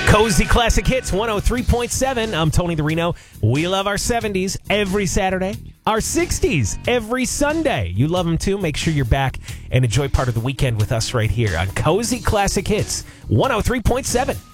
Cozy Classic Hits 103.7. I'm Tony the Reno. We love our 70s every Saturday, our 60s every Sunday. You love them too. Make sure you're back and enjoy part of the weekend with us right here on Cozy Classic Hits 103.7.